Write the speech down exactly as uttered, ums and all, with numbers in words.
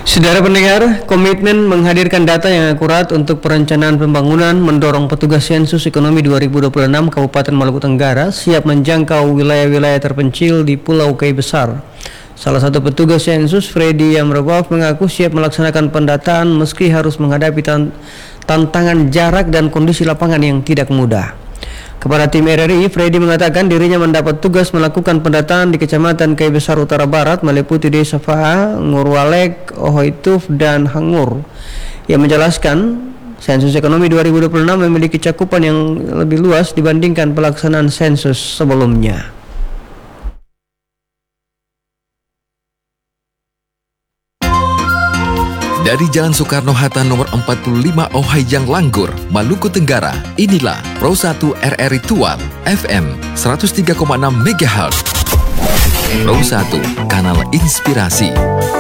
Saudara pendengar, komitmen menghadirkan data yang akurat untuk perencanaan pembangunan mendorong petugas sensus ekonomi dua ribu dua puluh enam Kabupaten Maluku Tenggara siap menjangkau wilayah-wilayah terpencil di Pulau Kai Besar. Salah satu petugas sensus, Freddy Yamrabov, mengaku siap melaksanakan pendataan meski harus menghadapi tan tantangan jarak dan kondisi lapangan yang tidak mudah. Kepada tim R R I, Freddy mengatakan dirinya mendapat tugas melakukan pendataan di Kecamatan Kai Besar Utara Barat meliputi Desa Faa, Ngurwalek, Ohoituf, dan Hangur. Ia menjelaskan sensus ekonomi dua ribu dua puluh enam memiliki cakupan yang lebih luas dibandingkan pelaksanaan sensus sebelumnya. Dari Jalan Soekarno-Hatta nomor empat puluh lima Ohayjang Langgur, Maluku Tenggara, inilah Pro satu R R I Tual, F M seratus tiga koma enam megahertz. Pro satu, kanal inspirasi.